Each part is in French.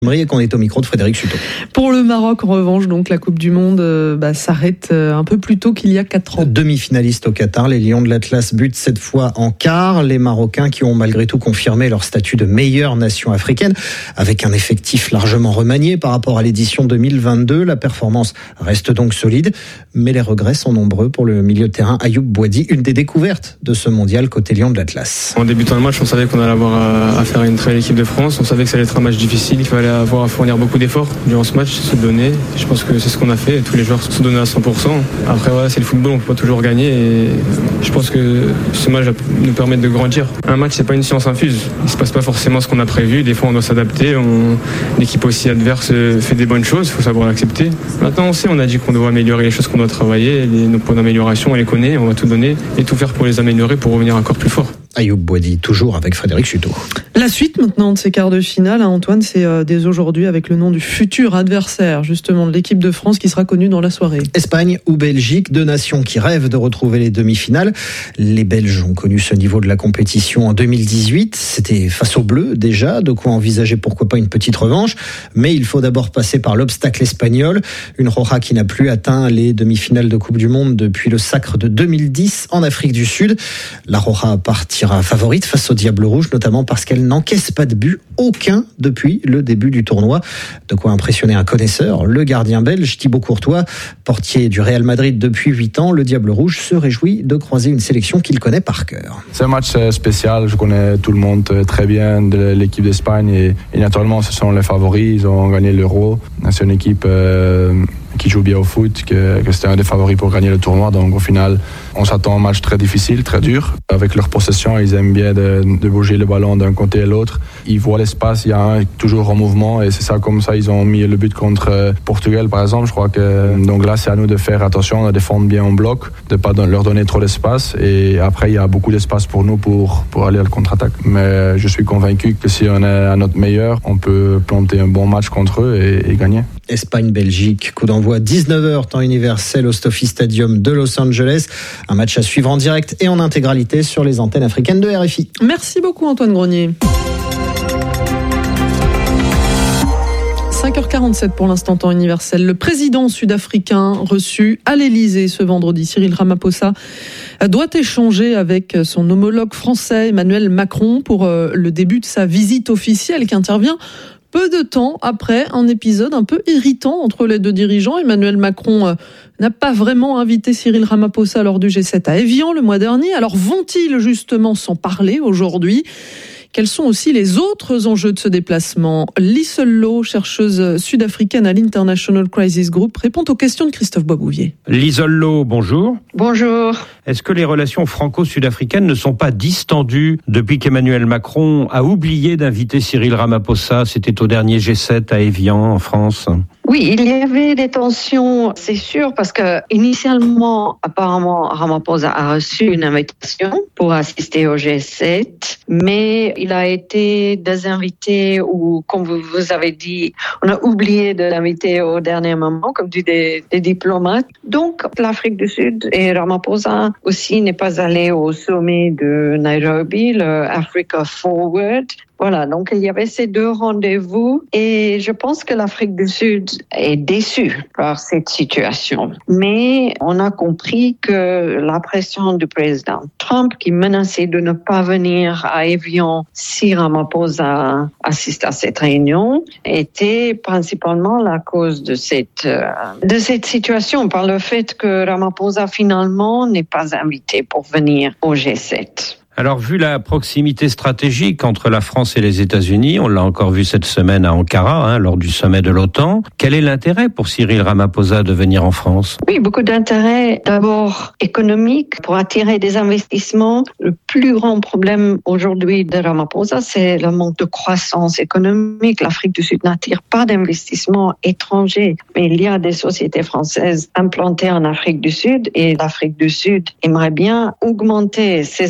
Et qu'on est au micro de Frédéric Sutot. Pour le Maroc, en revanche, donc la Coupe du Monde s'arrête un peu plus tôt qu'il y a 4 ans. Demi-finaliste au Qatar, les Lions de l'Atlas butent cette fois en quart. Les Marocains qui ont malgré tout confirmé leur statut de meilleure nation africaine, avec un effectif largement remanié par rapport à l'édition 2022. La performance reste donc solide, mais les regrets sont nombreux pour le milieu de terrain Ayoub Boadi, une des découvertes de ce mondial côté Lions de l'Atlas. En débutant le match, on savait qu'on allait avoir affaire à une très belle équipe de France. On savait que ça allait être un match difficile, il fallait avoir à fournir beaucoup d'efforts durant ce match, se donner. Je pense que c'est ce qu'on a fait. Tous les joueurs se sont donnés à 100%. Après, voilà, c'est le football, on peut pas toujours gagner. Et je pense que ce match va nous permettre de grandir. Un match, c'est pas une science infuse. Il se passe pas forcément ce qu'on a prévu. Des fois, on doit s'adapter. L'équipe aussi adverse fait des bonnes choses. Il faut savoir l'accepter. Maintenant, on sait, on a dit qu'on doit améliorer les choses qu'on doit travailler. Nos points d'amélioration, on les connaît. On va tout donner et tout faire pour les améliorer, pour revenir encore plus fort. Ayoub Boadi, toujours avec Frédéric Sutot. La suite maintenant de ces quarts de finale, Antoine, c'est dès aujourd'hui avec le nom du futur adversaire, justement, de l'équipe de France qui sera connue dans la soirée. Espagne ou Belgique, deux nations qui rêvent de retrouver les demi-finales. Les Belges ont connu ce niveau de la compétition en 2018. C'était face aux Bleus déjà, de quoi envisager pourquoi pas une petite revanche. Mais il faut d'abord passer par l'obstacle espagnol. Une Roja qui n'a plus atteint les demi-finales de Coupe du Monde depuis le sacre de 2010 en Afrique du Sud. La Roja partira favorite face au Diable Rouge, notamment parce qu'elle n'encaisse pas de but, aucun depuis le début du tournoi. De quoi impressionner un connaisseur, le gardien belge Thibaut Courtois, portier du Real Madrid depuis 8 ans. Le Diable Rouge se réjouit de croiser une sélection qu'il connaît par cœur. C'est un match spécial, je connais tout le monde très bien de l'équipe d'Espagne et naturellement ce sont les favoris, ils ont gagné l'Euro. C'est une équipe qui joue bien au foot, que c'était un des favoris pour gagner le tournoi. Donc au final, on s'attend à un match très difficile, très dur. Avec leur possession, ils aiment bien de bouger le ballon d'un côté à l'autre. Ils voient l'espace, il y a un toujours en mouvement et c'est ça, comme ça, ils ont mis le but contre Portugal par exemple. Je crois que donc là, c'est à nous de faire attention, de défendre bien en bloc, de pas leur donner trop d'espace. Et après, il y a beaucoup d'espace pour nous pour aller à la contre-attaque. Mais je suis convaincu que si on est à notre meilleur, on peut planter un bon match contre eux et gagner. Espagne-Belgique, coup d'envoi 19h, temps universel au SoFi Stadium de Los Angeles. Un match à suivre en direct et en intégralité sur les antennes africaines de RFI. Merci beaucoup Antoine Grenier. 5h47 pour l'instant temps universel. Le président sud-africain reçu à l'Elysée ce vendredi, Cyril Ramaphosa, doit échanger avec son homologue français Emmanuel Macron pour le début de sa visite officielle qui intervient peu de temps après un épisode un peu irritant entre les deux dirigeants. Emmanuel Macron n'a pas vraiment invité Cyril Ramaphosa lors du G7 à Évian le mois dernier. Alors vont-ils justement s'en parler aujourd'hui ? Quels sont aussi les autres enjeux de ce déplacement ? Liesl Loh, chercheuse sud-africaine à l'International Crisis Group, répond aux questions de Christophe Boisbouvier. Liesl Loh, bonjour. Bonjour. Est-ce que les relations franco-sud-africaines ne sont pas distendues depuis qu'Emmanuel Macron a oublié d'inviter Cyril Ramaphosa ? C'était au dernier G7 à Évian, en France. Oui, il y avait des tensions, c'est sûr, parce que initialement, apparemment, Ramaphosa a reçu une invitation pour assister au G7, mais il a été désinvité ou, comme vous avez dit, on a oublié de l'inviter au dernier moment, comme disent des diplomates. Donc, l'Afrique du Sud et Ramaphosa aussi n'est pas allé au sommet de Nairobi, le Africa Forward. Voilà, donc il y avait ces deux rendez-vous et je pense que l'Afrique du Sud est déçue par cette situation. Mais on a compris que la pression du président Trump qui menaçait de ne pas venir à Évian si Ramaphosa assiste à cette réunion était principalement la cause de cette situation par le fait que Ramaphosa finalement n'est pas invité pour venir au G7. Alors, vu la proximité stratégique entre la France et les États-Unis, on l'a encore vu cette semaine à Ankara, lors du sommet de l'OTAN, quel est l'intérêt pour Cyril Ramaphosa de venir en France ? Oui, beaucoup d'intérêt. D'abord économique, pour attirer des investissements. Le plus grand problème aujourd'hui de Ramaphosa, c'est le manque de croissance économique. L'Afrique du Sud n'attire pas d'investissements étrangers, mais il y a des sociétés françaises implantées en Afrique du Sud et l'Afrique du Sud aimerait bien augmenter ses investissements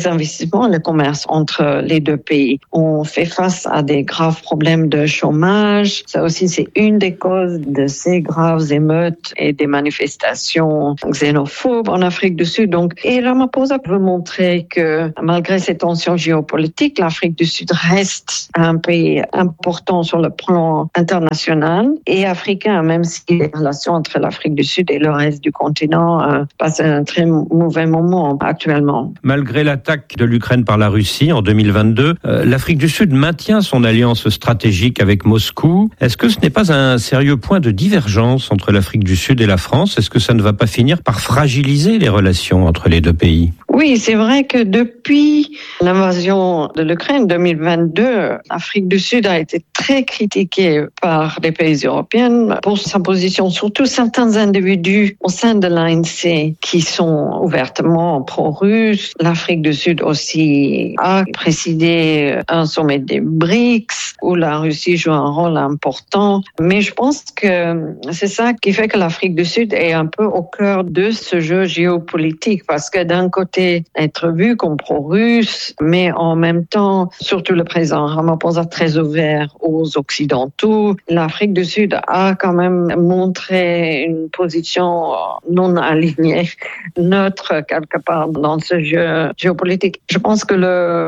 effectivement le commerce entre les deux pays. On fait face à des graves problèmes de chômage. Ça aussi, c'est une des causes de ces graves émeutes et des manifestations xénophobes en Afrique du Sud. Et Ramaphosa veut montrer que malgré ces tensions géopolitiques, l'Afrique du Sud reste un pays important sur le plan international et africain, même si les relations entre l'Afrique du Sud et le reste du continent passent un très mauvais moment actuellement. Malgré l'attaque de l'Ukraine par la Russie en 2022, l'Afrique du Sud maintient son alliance stratégique avec Moscou. Est-ce que ce n'est pas un sérieux point de divergence entre l'Afrique du Sud et la France? Est-ce que ça ne va pas finir par fragiliser les relations entre les deux pays? Oui, c'est vrai que depuis l'invasion de l'Ukraine 2022, l'Afrique du Sud a été très critiquée par les pays européens pour sa position, surtout certains individus au sein de l'ANC qui sont ouvertement pro-russes. L'Afrique du Sud aussi a présidé un sommet des BRICS où la Russie joue un rôle important. Mais je pense que c'est ça qui fait que l'Afrique du Sud est un peu au cœur de ce jeu géopolitique parce que d'un côté, être vu comme pro-russe, mais en même temps, surtout le président Ramaphosa très ouvert aux Occidentaux. L'Afrique du Sud a quand même montré une position non alignée, neutre quelque part dans ce jeu géopolitique. Je pense que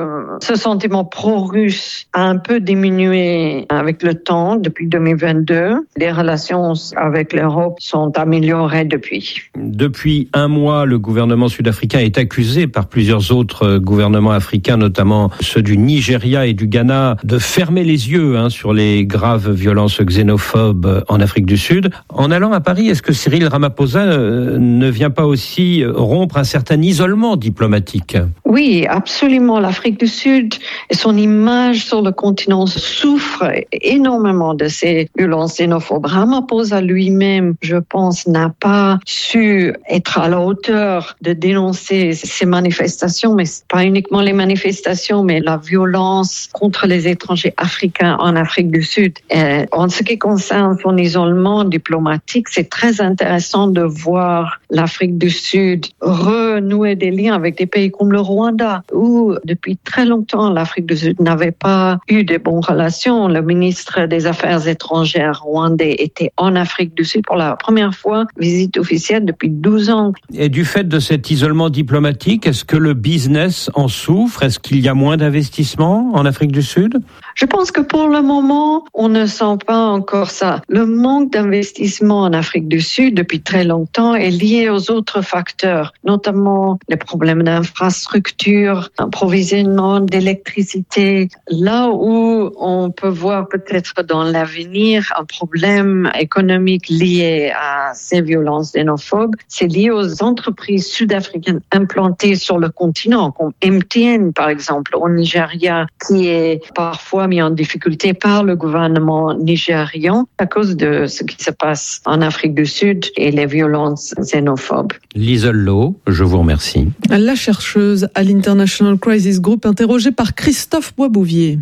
ce sentiment pro-russe a un peu diminué avec le temps depuis 2022. Les relations avec l'Europe sont améliorées depuis. Depuis un mois, le gouvernement sud-africain est accusé par plusieurs autres gouvernements africains, notamment ceux du Nigeria et du Ghana, de fermer les yeux sur les graves violences xénophobes en Afrique du Sud. En allant à Paris, est-ce que Cyril Ramaphosa ne vient pas aussi rompre un certain isolement diplomatique? Oui, absolument. L'Afrique du Sud et son image sur le continent souffrent énormément de ces violences xénophobes. Ramaphosa lui-même, je pense, n'a pas su être à la hauteur de dénoncer ces manifestations, mais pas uniquement les manifestations, mais la violence contre les étrangers africains en Afrique du Sud. Et en ce qui concerne son isolement diplomatique, c'est très intéressant de voir l'Afrique du Sud renouer des liens avec des pays comme le Rwanda, où depuis très longtemps l'Afrique du Sud n'avait pas eu de bonnes relations. Le ministre des Affaires étrangères rwandais était en Afrique du Sud pour la première fois, visite officielle depuis 12 ans. Et du fait de cet isolement diplomatique, est-ce que le business en souffre? Est-ce qu'il y a moins d'investissements en Afrique du Sud? Je pense que pour le moment, on ne sent pas encore ça. Le manque d'investissement en Afrique du Sud depuis très longtemps est lié aux autres facteurs, notamment les problèmes d'infrastructure, approvisionnement d'électricité. Là où on peut voir peut-être dans l'avenir un problème économique lié à ces violences xénophobes, c'est lié aux entreprises sud-africaines implantées sur le continent, comme MTN par exemple au Nigeria, qui est parfois mis en difficulté par le gouvernement nigérian à cause de ce qui se passe en Afrique du Sud et les violences xénophobes. Liesl Loh, je vous remercie. La chercheuse à l'International Crisis Group, interrogée par Christophe Boisbouvier.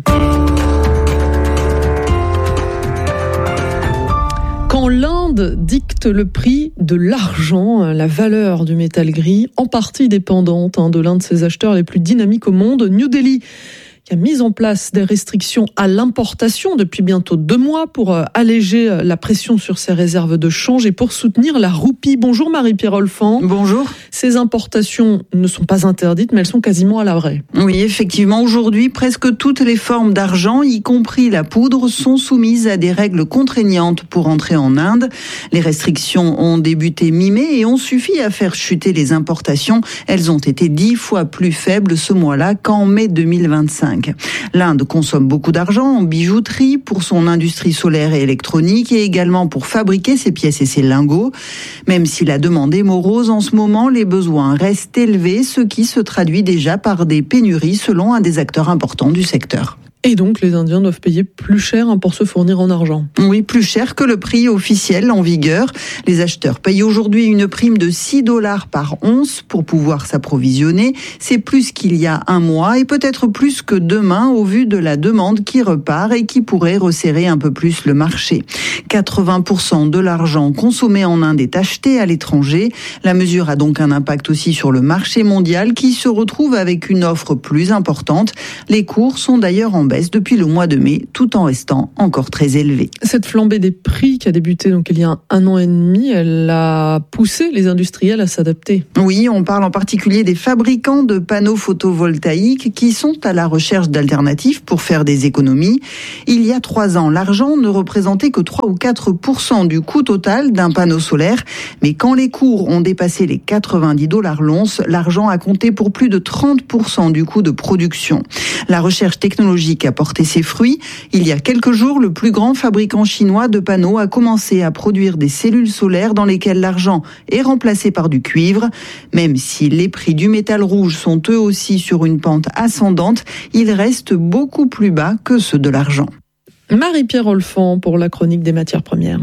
Quand l'Inde dicte le prix de l'argent, la valeur du métal gris, en partie dépendante de l'un de ses acheteurs les plus dynamiques au monde, New Delhi, qui a mis en place des restrictions à l'importation depuis bientôt 2 mois pour alléger la pression sur ses réserves de change et pour soutenir la roupie. Bonjour Marie-Pierre Olfan. Bonjour. Ces importations ne sont pas interdites, mais elles sont quasiment à l'arrêt. Oui, effectivement, aujourd'hui, presque toutes les formes d'argent, y compris la poudre, sont soumises à des règles contraignantes pour entrer en Inde. Les restrictions ont débuté mi-mai et ont suffi à faire chuter les importations. Elles ont été 10 fois plus faibles ce mois-là qu'en mai 2025. L'Inde consomme beaucoup d'argent en bijouterie pour son industrie solaire et électronique et également pour fabriquer ses pièces et ses lingots. Même si la demande est morose en ce moment, les besoins restent élevés, ce qui se traduit déjà par des pénuries selon un des acteurs importants du secteur. Et donc les Indiens doivent payer plus cher pour se fournir en argent. Oui, plus cher que le prix officiel en vigueur. Les acheteurs payent aujourd'hui une prime de $6 par once pour pouvoir s'approvisionner. C'est plus qu'il y a un mois et peut-être plus que demain au vu de la demande qui repart et qui pourrait resserrer un peu plus le marché. 80% de l'argent consommé en Inde est acheté à l'étranger. La mesure a donc un impact aussi sur le marché mondial qui se retrouve avec une offre plus importante. Les cours sont d'ailleurs en baisse depuis le mois de mai, tout en restant encore très élevés. Cette flambée des prix qui a débuté donc il y a un an et demi, elle a poussé les industriels à s'adapter. Oui, on parle en particulier des fabricants de panneaux photovoltaïques qui sont à la recherche d'alternatives pour faire des économies. Il y a 3 ans, l'argent ne représentait que 3 ou 4% du coût total d'un panneau solaire. Mais quand les cours ont dépassé les $90 l'once, l'argent a compté pour plus de 30% du coût de production. La recherche technologique a porté ses fruits. Il y a quelques jours, le plus grand fabricant chinois de panneaux a commencé à produire des cellules solaires dans lesquelles l'argent est remplacé par du cuivre. Même si les prix du métal rouge sont eux aussi sur une pente ascendante, ils restent beaucoup plus bas que ceux de l'argent. Marie-Pierre Olfan pour la chronique des matières premières.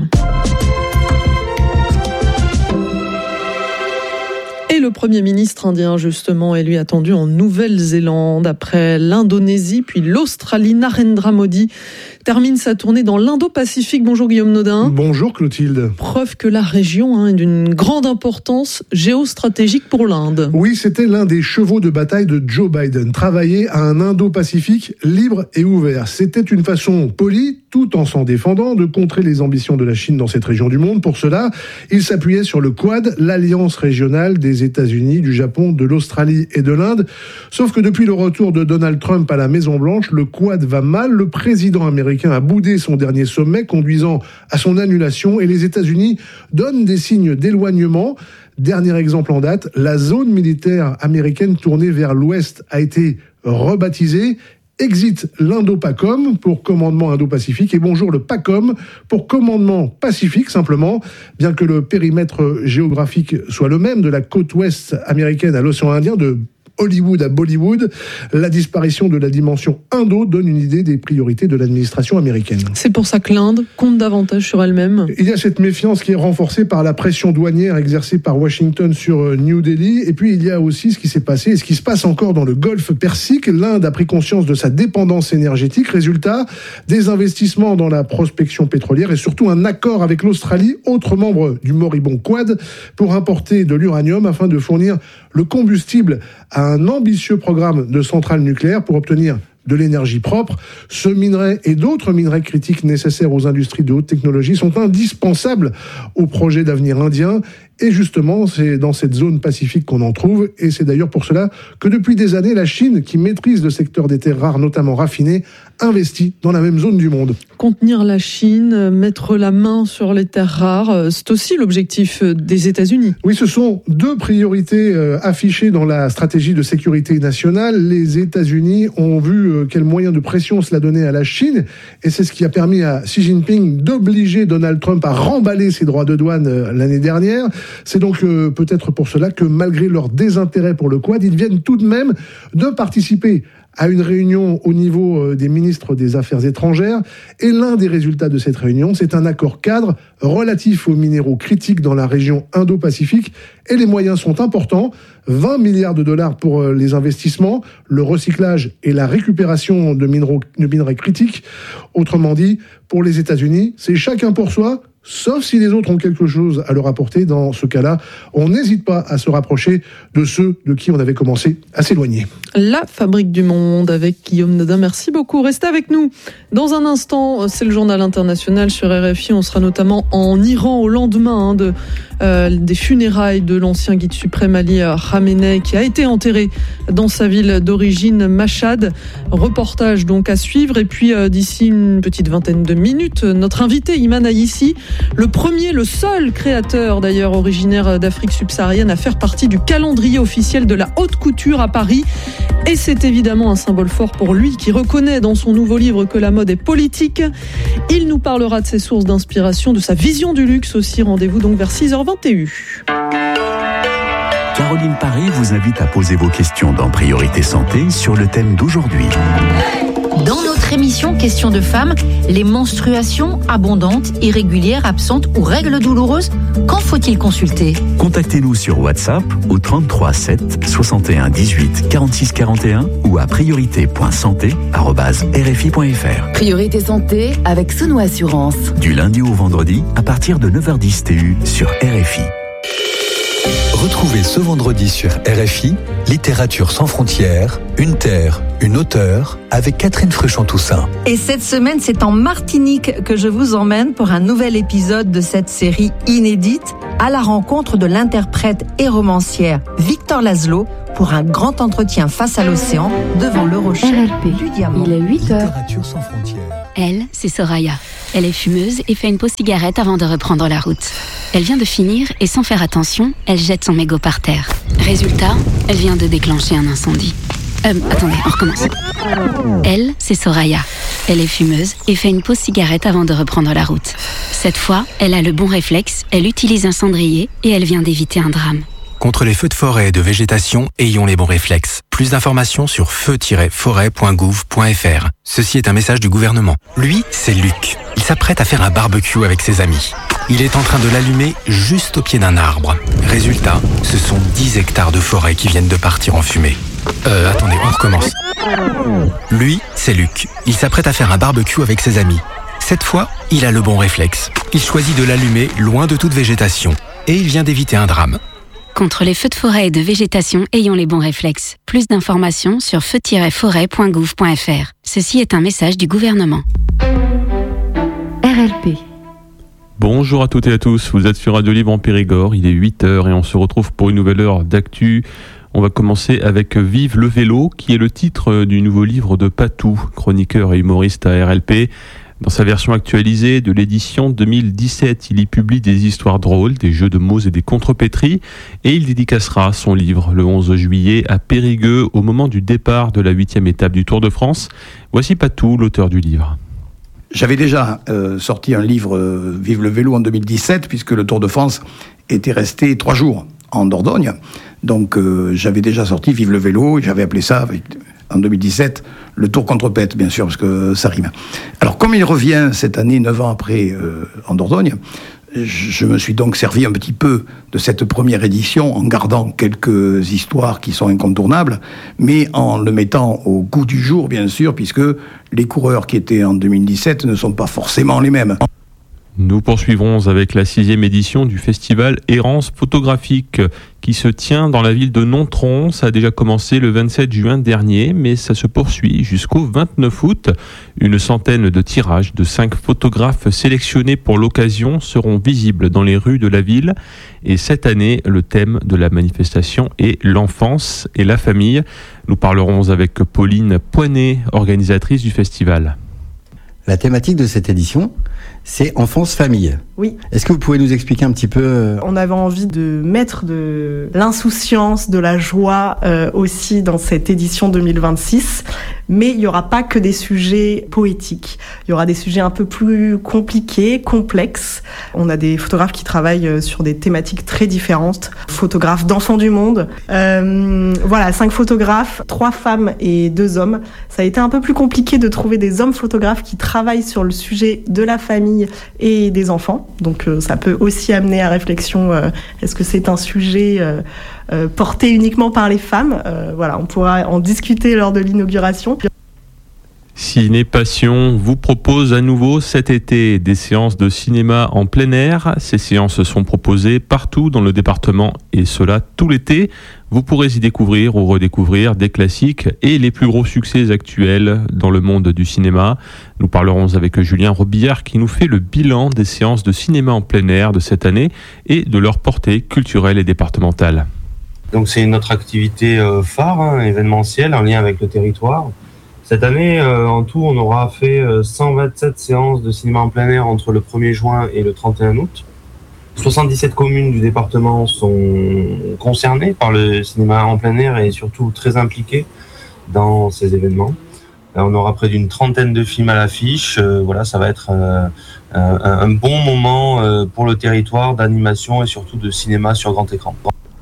Et le Premier ministre indien, justement, est lui attendu en Nouvelle-Zélande. Après l'Indonésie, puis l'Australie, Narendra Modi termine sa tournée dans l'Indo-Pacifique. Bonjour Guillaume Nodin. Bonjour Clotilde. Preuve que la région est d'une grande importance géostratégique pour l'Inde. Oui, c'était l'un des chevaux de bataille de Joe Biden. Travailler à un Indo-Pacifique libre et ouvert. C'était une façon polie, tout en s'en défendant, de contrer les ambitions de la Chine dans cette région du monde. Pour cela, il s'appuyait sur le Quad, l'alliance régionale des États-Unis, du Japon, de l'Australie et de l'Inde. Sauf que depuis le retour de Donald Trump à la Maison-Blanche, le Quad va mal. Le président américain a boudé son dernier sommet, conduisant à son annulation, et les États-Unis donnent des signes d'éloignement. Dernier exemple en date, la zone militaire américaine tournée vers l'ouest a été rebaptisée. Exit l'Indo-PACOM pour commandement Indo-Pacifique et bonjour le PACOM pour commandement Pacifique simplement, bien que le périmètre géographique soit le même de la côte ouest américaine à l'océan Indien, de Hollywood à Bollywood, la disparition de la dimension Indo donne une idée des priorités de l'administration américaine. C'est pour ça que l'Inde compte davantage sur elle-même. Il y a cette méfiance qui est renforcée par la pression douanière exercée par Washington sur New Delhi. Et puis il y a aussi ce qui s'est passé et ce qui se passe encore dans le Golfe Persique. L'Inde a pris conscience de sa dépendance énergétique. Résultat, des investissements dans la prospection pétrolière et surtout un accord avec l'Australie, autre membre du moribond Quad, pour importer de l'uranium afin de fournir le combustible à un ambitieux programme de centrales nucléaires pour obtenir de l'énergie propre. Ce minerai et d'autres minerais critiques nécessaires aux industries de haute technologie sont indispensables au projet d'avenir indien. Et justement, c'est dans cette zone pacifique qu'on en trouve. Et c'est d'ailleurs pour cela que depuis des années, la Chine, qui maîtrise le secteur des terres rares, notamment raffinées, investit dans la même zone du monde. Contenir la Chine, mettre la main sur les terres rares, c'est aussi l'objectif des États-Unis. Oui, ce sont 2 priorités affichées dans la stratégie de sécurité nationale. Les États-Unis ont vu quels moyens de pression cela donnait à la Chine. Et c'est ce qui a permis à Xi Jinping d'obliger Donald Trump à remballer ses droits de douane l'année dernière. C'est donc peut-être pour cela que malgré leur désintérêt pour le Quad, ils viennent tout de même de participer à une réunion au niveau des ministres des Affaires étrangères. Et l'un des résultats de cette réunion, c'est un accord cadre relatif aux minéraux critiques dans la région Indo-Pacifique. Et les moyens sont importants. 20 milliards de dollars pour les investissements, le recyclage et la récupération de minerais critiques. Autrement dit, pour les États-Unis, c'est chacun pour soi, sauf si les autres ont quelque chose à leur apporter. Dans ce cas-là, on n'hésite pas à se rapprocher de ceux de qui on avait commencé à s'éloigner. La fabrique du monde avec Guillaume Nodin. Merci beaucoup. Restez avec nous. Dans un instant, c'est le journal international sur RFI. On sera notamment en Iran au lendemain des funérailles de l'ancien guide suprême Ali Khamenei qui a été enterré dans sa ville d'origine, Mashhad. Reportage donc à suivre. Et puis d'ici une petite vingtaine de minutes, notre invité Iman Aïssi, le seul créateur d'ailleurs originaire d'Afrique subsaharienne à faire partie du calendrier officiel de la haute couture à Paris. Et c'est évidemment un symbole fort pour lui qui reconnaît dans son nouveau livre que la mode est politique. Il nous parlera de ses sources d'inspiration, de sa vision du luxe aussi. Rendez-vous donc vers 6h21. Caroline Paré vous invite à poser vos questions dans Priorité Santé sur le thème d'aujourd'hui. Dans notre émission Questions de femmes, les menstruations abondantes, irrégulières, absentes ou règles douloureuses, quand faut-il consulter ? Contactez-nous sur WhatsApp au 33 7 61 18 46 41 ou à priorité.santé@rfi.fr. Priorité Santé avec Souno Assurance. Du lundi au vendredi à partir de 9h10 TU sur RFI. Retrouvez ce vendredi sur RFI, Littérature sans frontières, une terre, une auteure, avec Catherine Fruchon-Toussaint. Et cette semaine, c'est en Martinique que je vous emmène pour un nouvel épisode de cette série inédite, à la rencontre de l'interprète et romancière Victor Laszlo pour un grand entretien face à l'océan devant le rocher RLP. du Diamant. Il est 8h. Littérature sans frontières. Elle, c'est Soraya. Elle est fumeuse et fait une pause cigarette avant de reprendre la route. Elle vient de finir et sans faire attention, elle jette son mégot par terre. Résultat, elle vient de déclencher un incendie. Attendez, on recommence. Elle, c'est Soraya. Elle est fumeuse et fait une pause cigarette avant de reprendre la route. Cette fois, elle a le bon réflexe, elle utilise un cendrier et elle vient d'éviter un drame. Contre les feux de forêt et de végétation, ayons les bons réflexes. Plus d'informations sur feu-forêt.gouv.fr. Ceci est un message du gouvernement. Lui, c'est Luc. Il s'apprête à faire un barbecue avec ses amis. Il est en train de l'allumer juste au pied d'un arbre. Résultat, ce sont 10 hectares de forêt qui viennent de partir en fumée. Attendez, on recommence. Lui, c'est Luc. Il s'apprête à faire un barbecue avec ses amis. Cette fois, il a le bon réflexe. Il choisit de l'allumer loin de toute végétation. Et il vient d'éviter un drame. Contre les feux de forêt et de végétation, ayons les bons réflexes. Plus d'informations sur feu-forêt.gouv.fr. Ceci est un message du gouvernement. RLP. Bonjour à toutes et à tous, vous êtes sur Radio Libre en Périgord, il est 8h et on se retrouve pour une nouvelle heure d'actu. On va commencer avec Vive le vélo, qui est le titre du nouveau livre de Patou, chroniqueur et humoriste à RLP. Dans sa version actualisée de l'édition 2017, il y publie des histoires drôles, des jeux de mots et des contrepétries, et il dédicacera son livre le 11 juillet à Périgueux au moment du départ de la 8e étape du Tour de France. Voici Patou, l'auteur du livre. J'avais déjà sorti un livre Vive le vélo en 2017, puisque le Tour de France était resté 3 jours en Dordogne. Donc j'avais déjà sorti Vive le vélo, et j'avais appelé ça en 2017 le Tour contre-pète, bien sûr, parce que ça rime. Alors comme il revient cette année, 9 ans après, en Dordogne, je me suis donc servi un petit peu de cette première édition en gardant quelques histoires qui sont incontournables, mais en le mettant au goût du jour, bien sûr, puisque les coureurs qui étaient en 2017 ne sont pas forcément les mêmes. Nous poursuivrons avec la 6e édition du festival Errance photographique qui se tient dans la ville de Nontron. Ça a déjà commencé le 27 juin dernier, mais ça se poursuit jusqu'au 29 août. Une centaine de tirages de 5 photographes sélectionnés pour l'occasion seront visibles dans les rues de la ville. Et cette année, le thème de la manifestation est l'enfance et la famille. Nous parlerons avec Pauline Poinet, organisatrice du festival. La thématique de cette édition, c'est enfance-famille. Oui. Est-ce que vous pouvez nous expliquer un petit peu On avait envie de mettre de l'insouciance, de la joie aussi dans cette édition 2026, mais il n'y aura pas que des sujets poétiques. Il y aura des sujets un peu plus compliqués, complexes. On a des photographes qui travaillent sur des thématiques très différentes. Photographes d'enfants du monde. Voilà, 5 photographes, 3 femmes et 2 hommes. Ça a été un peu plus compliqué de trouver des hommes photographes qui travaillent sur le sujet de la famille et des enfants. Donc ça peut aussi amener à réflexion, est-ce que c'est un sujet porté uniquement par les femmes ? Voilà, on pourra en discuter lors de l'inauguration. Ciné Passion vous propose à nouveau cet été des séances de cinéma en plein air. Ces séances sont proposées partout dans le département et cela tout l'été. Vous pourrez y découvrir ou redécouvrir des classiques et les plus gros succès actuels dans le monde du cinéma. Nous parlerons avec Julien Robillard qui nous fait le bilan des séances de cinéma en plein air de cette année et de leur portée culturelle et départementale. Donc c'est notre activité phare, événementielle, en lien avec le territoire. Cette année, en tout, on aura fait 127 séances de cinéma en plein air entre le 1er juin et le 31 août. 77 communes du département sont concernées par le cinéma en plein air et surtout très impliquées dans ces événements. On aura près d'une trentaine de films à l'affiche. Voilà, ça va être un bon moment pour le territoire d'animation et surtout de cinéma sur grand écran.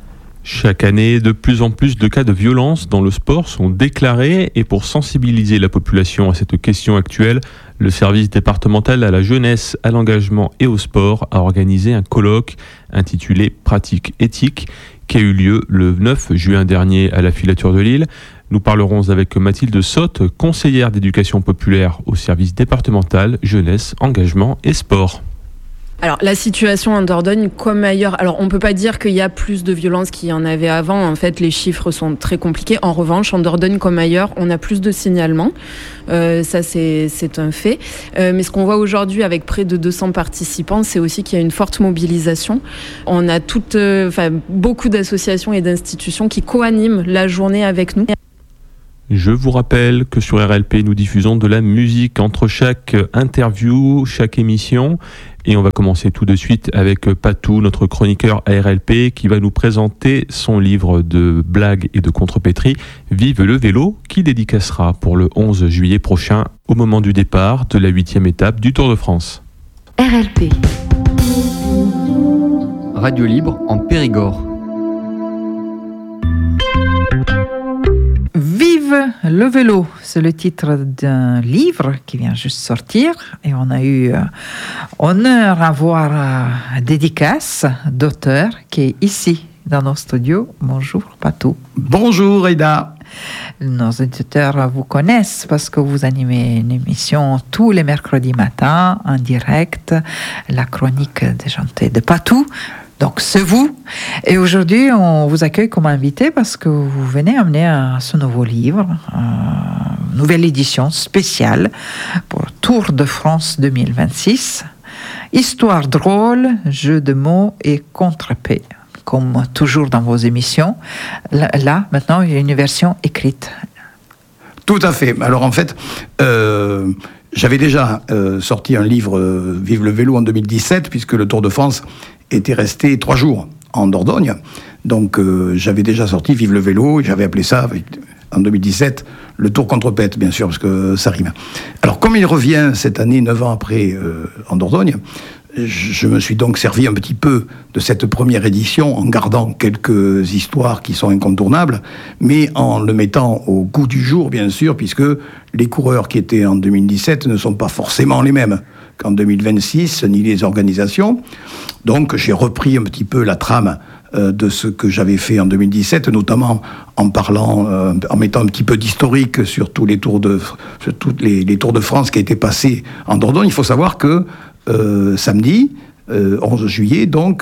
Chaque année, de plus en plus de cas de violence dans le sport sont déclarés et pour sensibiliser la population à cette question actuelle, le service départemental à la jeunesse, à l'engagement et au sport a organisé un colloque intitulé Pratique éthique qui a eu lieu le 9 juin dernier à la Filature de Lille. Nous parlerons avec Mathilde Sotte, conseillère d'éducation populaire au service départemental jeunesse, engagement et sport. Alors la situation en Dordogne comme ailleurs, alors on peut pas dire qu'il y a plus de violence qu'il y en avait avant, en fait les chiffres sont très compliqués. En revanche, en Dordogne comme ailleurs, on a plus de signalements, ça c'est un fait. Mais ce qu'on voit aujourd'hui avec près de 200 participants, c'est aussi qu'il y a une forte mobilisation. On a beaucoup d'associations et d'institutions qui co-animent la journée avec nous. Je vous rappelle que sur RLP, nous diffusons de la musique entre chaque interview, chaque émission. Et on va commencer tout de suite avec Patou, notre chroniqueur à RLP, qui va nous présenter son livre de blagues et de contrepétrie, Vive le vélo, qui dédicacera pour le 11 juillet prochain, au moment du départ de la 8e étape du Tour de France. RLP. Radio libre en Périgord. Vive le vélo, c'est le titre d'un livre qui vient juste sortir et on a eu honneur à voir dédicace d'auteur qui est ici dans nos studios. Bonjour Patou. Bonjour Aïda. Nos auditeurs vous connaissent parce que vous animez une émission tous les mercredis matins en direct, la chronique déjantée de Patou. Donc, c'est vous. Et aujourd'hui, on vous accueille comme invité parce que vous venez amener ce nouveau livre, nouvelle édition spéciale pour Tour de France 2026. Histoire drôle, jeux de mots et contre-paix. Comme toujours dans vos émissions. Là, maintenant, il y a une version écrite. Tout à fait. Alors, en fait, j'avais déjà sorti un livre, Vive le vélo, en 2017, puisque le Tour de France était resté 3 jours en Dordogne. Donc j'avais déjà sorti Vive le vélo, j'avais appelé ça en 2017 le Tour contre-paix, bien sûr, parce que ça rime. Alors comme il revient cette année, 9 ans après, en Dordogne, je me suis donc servi un petit peu de cette première édition en gardant quelques histoires qui sont incontournables, mais en le mettant au goût du jour, bien sûr, puisque les coureurs qui étaient en 2017 ne sont pas forcément les mêmes qu'en 2026, ni les organisations. Donc j'ai repris un petit peu la trame de ce que j'avais fait en 2017, notamment en parlant, en mettant un petit peu d'historique sur tous les tours sur toutes les Tours de France qui étaient passés en Dordogne. Il faut savoir que samedi, 11 juillet, donc,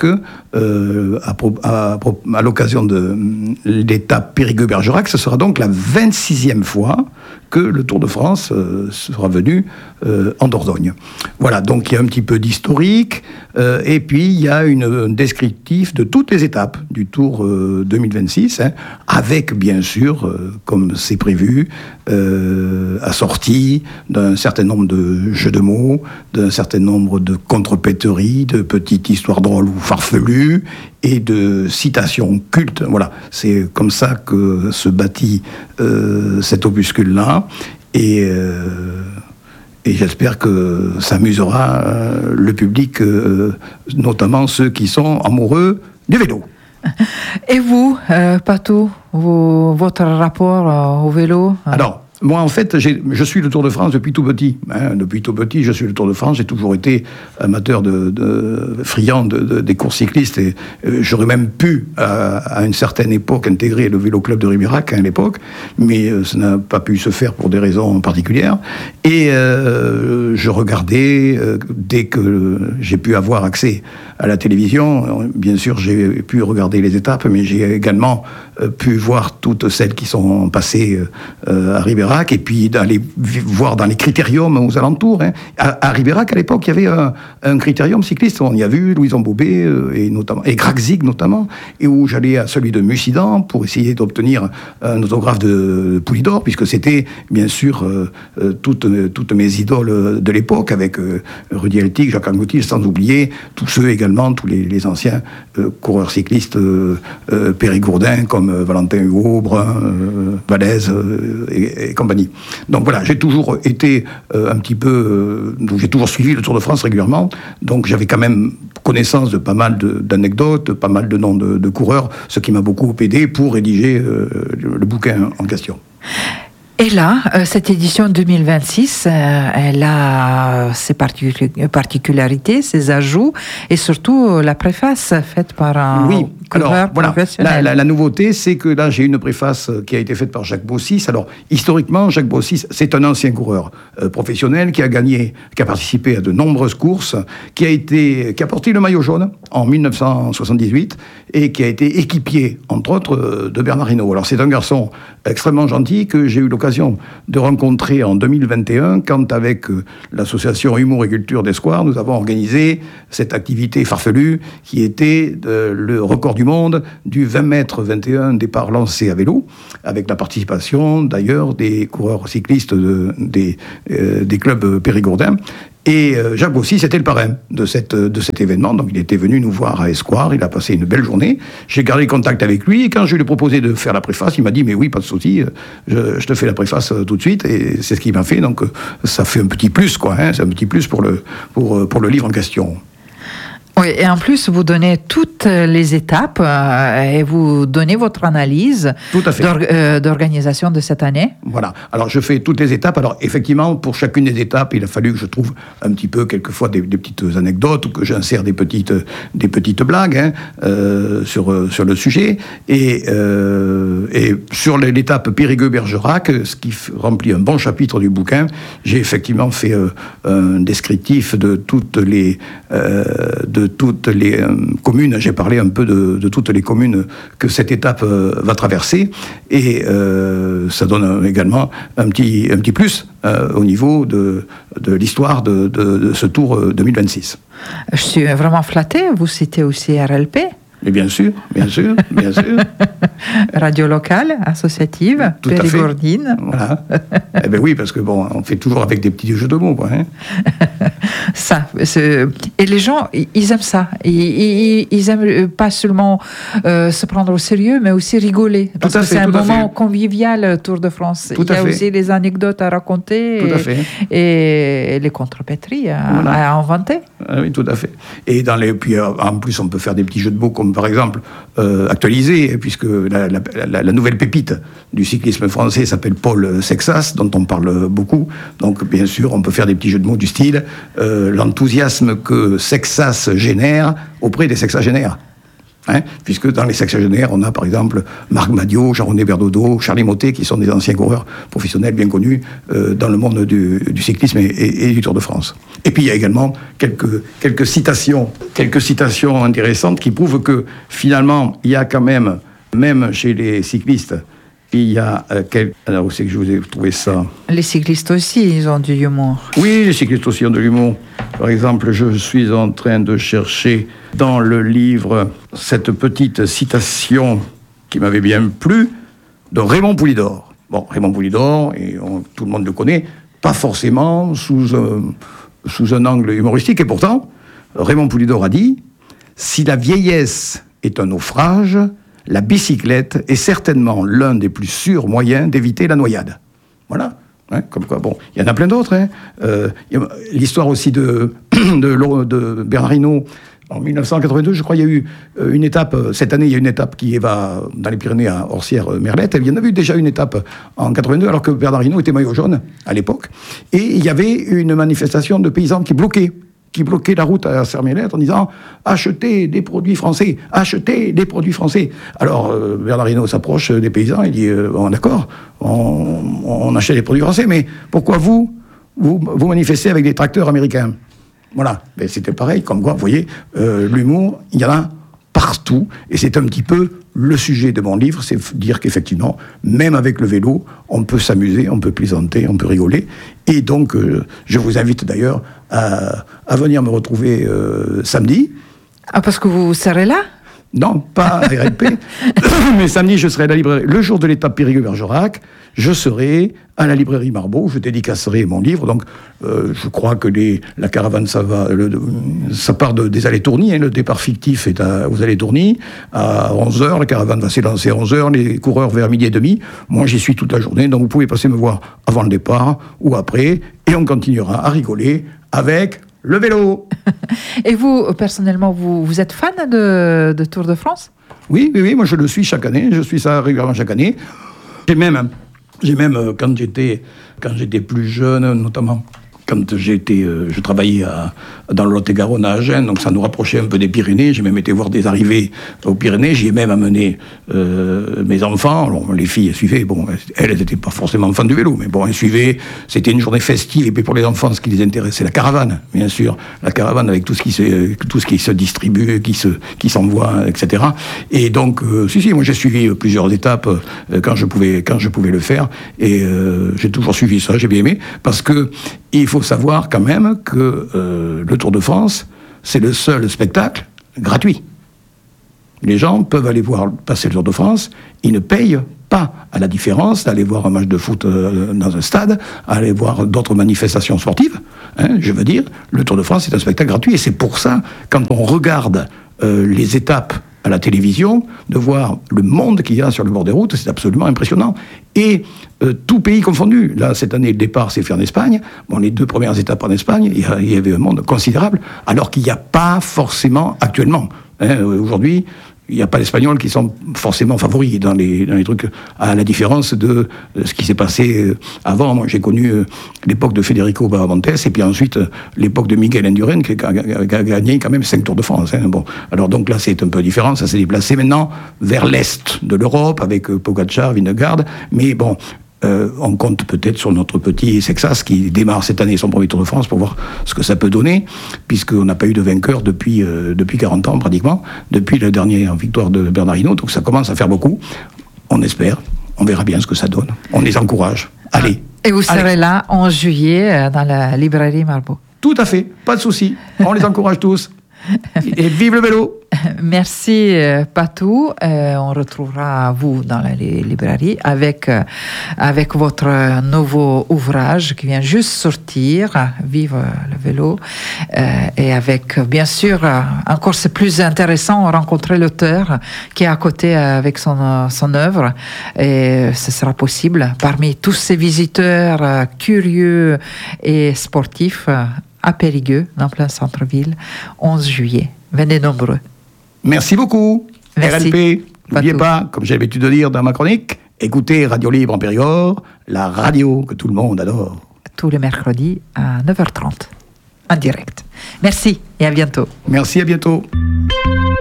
à l'occasion de l'étape Périgueux-Bergerac, ce sera donc la 26e fois que le Tour de France sera venu en Dordogne. Voilà, donc il y a un petit peu d'historique, et puis il y a un descriptif de toutes les étapes du Tour 2026, avec bien sûr, comme c'est prévu, assorti d'un certain nombre de jeux de mots, d'un certain nombre de contrepéteries, de petites histoires drôles ou farfelues, et de citations cultes. Voilà, c'est comme ça que se bâtit cet opuscule-là, et j'espère que ça amusera le public, notamment ceux qui sont amoureux du vélo. Et vous, Patou, votre rapport au vélo Alors, moi, en fait, je suis le Tour de France depuis tout petit. Depuis tout petit, je suis le Tour de France. J'ai toujours été amateur friand des courses cyclistes. Et j'aurais même pu, à une certaine époque, intégrer le Vélo Club de Ribérac à l'époque. Mais ça n'a pas pu se faire pour des raisons particulières. Et je regardais, dès que j'ai pu avoir accès à la télévision, bien sûr, j'ai pu regarder les étapes, mais j'ai également pu voir toutes celles qui sont passées à Ribérac, et puis d'aller voir dans les critériums aux alentours. À Ribérac, à l'époque, il y avait un critérium cycliste. On y a vu Louison Bobet et Gragzig notamment, et où j'allais à celui de Mussidan pour essayer d'obtenir un autographe de Poulidor, puisque c'était bien sûr toutes mes idoles de l'époque, avec Rudy Eltig, Jacques Anquetil, sans oublier tous ceux également également tous les anciens coureurs cyclistes périgourdins comme Valentin Huot, Brun, Valèze et compagnie. Donc voilà, j'ai toujours été un petit peu... j'ai toujours suivi le Tour de France régulièrement, donc j'avais quand même connaissance de pas mal d'anecdotes, pas mal de noms de coureurs, ce qui m'a beaucoup aidé pour rédiger le bouquin en question. Et là, cette édition 2026, elle a ses particularités, ses ajouts, et surtout la préface faite par un coureur professionnel. La nouveauté, c'est que là, j'ai une préface qui a été faite par Jacques Bossis. Alors, historiquement, Jacques Bossis, c'est un ancien coureur professionnel qui a participé à de nombreuses courses, qui a porté le maillot jaune en 1978 et qui a été équipier, entre autres, de Bernard Hinault. Alors, c'est un garçon extrêmement gentil que j'ai eu l'occasion de rencontrer en 2021 quand, avec l'association Humour et Culture d'Escoir, nous avons organisé cette activité farfelue qui était le record du monde du 20 mètres 21 départ lancé à vélo, avec la participation d'ailleurs des coureurs cyclistes des clubs périgourdins. Et Jacques Bossis, c'était le parrain de cet événement. Donc il était venu nous voir à Escoir, il a passé une belle journée. J'ai gardé contact avec lui et quand je lui ai proposé de faire la préface, il m'a dit « mais oui, pas de souci, je te fais la préface tout de suite ». Et c'est ce qu'il m'a fait, donc ça fait un petit plus, quoi. C'est un petit plus pour le livre en question. Oui, et en plus, vous donnez toutes les étapes et vous donnez votre analyse d'organisation de cette année. Voilà. Alors, je fais toutes les étapes. Alors, effectivement, pour chacune des étapes, il a fallu que je trouve un petit peu, quelquefois, des petites anecdotes ou que j'insère des petites blagues sur le sujet. Et sur l'étape Périgueux-Bergerac, ce qui remplit un bon chapitre du bouquin, j'ai effectivement fait un descriptif de toutes les communes. J'ai parlé un peu de toutes les communes que cette étape va traverser et ça donne également un petit plus au niveau de l'histoire de ce Tour 2026. Je suis vraiment flattée. Vous citez aussi RLP. Et bien sûr. Radio locale, associative, tout périgourdine. Voilà. Eh bien oui, parce que bon, on fait toujours avec des petits jeux de mots, quoi. Et les gens, ils aiment ça. Ils aiment pas seulement se prendre au sérieux, mais aussi rigoler. Parce que c'est un moment convivial, Tour de France. Il y a aussi les anecdotes à raconter et les contrepétries à inventer. Oui, tout à fait. Et puis en plus, on peut faire des petits jeux de mots comme par exemple actualisé, puisque la nouvelle pépite du cyclisme français s'appelle Paul Sexas, dont on parle beaucoup. Donc bien sûr, on peut faire des petits jeux de mots du style l'enthousiasme que Sexas génère auprès des sexagénaires. Puisque dans les sexagénaires, on a par exemple Marc Madiot, Jean-René Berdodo, Charlie Mottet, qui sont des anciens coureurs professionnels bien connus dans le monde du cyclisme et du Tour de France. Et puis il y a également quelques citations intéressantes qui prouvent que finalement, il y a quand même chez les cyclistes, il y a alors où c'est que je vous ai trouvé ça? Les cyclistes aussi, ils ont du humour. Oui, les cyclistes aussi ont de l'humour. Par exemple, je suis en train de chercher dans le livre cette petite citation qui m'avait bien plu de Raymond Poulidor. Bon, Raymond Poulidor, tout le monde le connaît, pas forcément sous un angle humoristique, et pourtant, Raymond Poulidor a dit « Si la vieillesse est un naufrage, la bicyclette est certainement l'un des plus sûrs moyens d'éviter la noyade. » Voilà. Comme quoi, bon, il y en a plein d'autres. L'histoire aussi de Bernard Hinault. En 1982, je crois, il y a eu une étape. Cette année, il y a une étape qui va dans les Pyrénées à Orsières-Merlette. Il y en a eu déjà une étape en 82, alors que Bernard Hinault était maillot jaune à l'époque. Et il y avait une manifestation de paysans qui bloquaient la route à Orsières-Merlette en disant « Achetez des produits français, achetez des produits français ». Alors, Bernard Hinault s'approche des paysans et dit bon, « D'accord, on achète des produits français, mais pourquoi vous manifestez avec des tracteurs américains ?» Voilà, mais c'était pareil, comme quoi, vous voyez, l'humour, il y en a partout, et c'est un petit peu le sujet de mon livre, c'est dire qu'effectivement, même avec le vélo, on peut s'amuser, on peut plaisanter, on peut rigoler, et donc, je vous invite d'ailleurs à venir me retrouver samedi. Ah, parce que vous serez là ? Non, pas à RLP. Mais samedi, je serai à la librairie. Le jour de l'étape Périgueux-Bergerac, je serai à la librairie Marbeau. Je dédicacerai mon livre. Donc, je crois que la caravane, ça part des Allées-Tourny. Le départ fictif est aux Allées-Tourny à 11h. La caravane va s'élancer à 11h. Les coureurs vers midi et demi. Moi, j'y suis toute la journée. Donc, vous pouvez passer me voir avant le départ ou après. Et on continuera à rigoler avec le vélo. Et vous, personnellement, vous êtes fan de Tour de France ? Oui, moi je le suis chaque année, je suis ça régulièrement chaque année. J'ai même quand j'étais plus jeune, notamment quand je travaillais dans le Lot-et-Garonne à Agen, donc ça nous rapprochait un peu des Pyrénées. J'ai même été voir des arrivées aux Pyrénées. J'y ai même amené mes enfants. Alors, les filles suivaient. Bon, elles n'étaient pas forcément fans du vélo, mais bon, elles suivaient. C'était une journée festive. Et puis pour les enfants, ce qui les intéressait, la caravane, bien sûr, la caravane avec tout ce qui se distribue, qui s'envoie, etc. Et donc, moi j'ai suivi plusieurs étapes quand je pouvais le faire. Et j'ai toujours suivi ça. J'ai bien aimé parce que il faut savoir quand même que le Tour de France, c'est le seul spectacle gratuit. Les gens peuvent aller passer le Tour de France, ils ne payent pas, à la différence d'aller voir un match de foot dans un stade, aller voir d'autres manifestations sportives. Je veux dire, le Tour de France, c'est un spectacle gratuit. Et c'est pour ça, quand on regarde les étapes à la télévision, de voir le monde qu'il y a sur le bord des routes, c'est absolument impressionnant. Et tout pays confondu. Là, cette année, le départ s'est fait en Espagne. Bon, les 2 premières étapes en Espagne, il y avait un monde considérable, alors qu'il n'y a pas forcément actuellement. Aujourd'hui, il n'y a pas d'Espagnols qui sont forcément favoris dans les trucs, à la différence de ce qui s'est passé avant. Moi, j'ai connu l'époque de Federico Baramontes et puis ensuite l'époque de Miguel Indurain qui a gagné quand même 5 Tours de France. Bon, alors donc là, c'est un peu différent. Ça s'est déplacé maintenant vers l'est de l'Europe avec Pogačar, Vingegaard. Mais bon, on compte peut-être sur notre petit Sexas qui démarre cette année son premier Tour de France pour voir ce que ça peut donner, puisqu'on n'a pas eu de vainqueur depuis 40 ans pratiquement, depuis la dernière victoire de Bernard Hinault, donc ça commence à faire beaucoup. On espère, on verra bien ce que ça donne. On les encourage. Allez. Et vous serez là en juillet dans la librairie Marbeau. Tout à fait, pas de souci. On les encourage tous. Et vive le vélo! Merci Patou. On retrouvera vous dans la librairie avec votre nouveau ouvrage qui vient juste sortir, Vive le vélo, et avec bien sûr encore c'est plus intéressant rencontrer l'auteur qui est à côté avec son œuvre, et ce sera possible parmi tous ces visiteurs curieux et sportifs à Périgueux, en plein centre-ville, 11 juillet. Venez nombreux. Merci beaucoup. Merci. RLP, n'oubliez pas, comme j'ai l'habitude de dire dans ma chronique, écoutez Radio Libre en Périgord, la radio que tout le monde adore. Tous les mercredis à 9h30, en direct. Merci et à bientôt. Merci, à bientôt.